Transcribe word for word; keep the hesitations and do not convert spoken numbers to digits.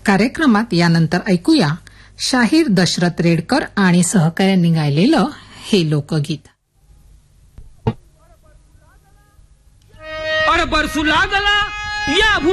कार्यक्रमात यानंतर ऐकूया शाहीर दशरथ रेडकर आणि सहकाऱ्यांनी गायलेलं हे लोकगीत. और बरसू लागला या